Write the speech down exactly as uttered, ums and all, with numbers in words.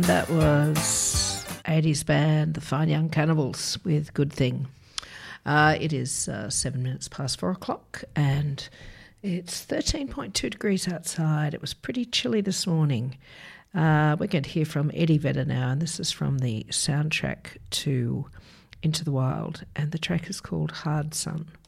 And that was eighties band The Fine Young Cannibals with Good Thing. Uh, it is uh, seven minutes past four o'clock and it's thirteen point two degrees outside. It was pretty chilly this morning. Uh, we're going to hear from Eddie Vedder now, and this is from the soundtrack to Into the Wild, and the track is called Hard Sun.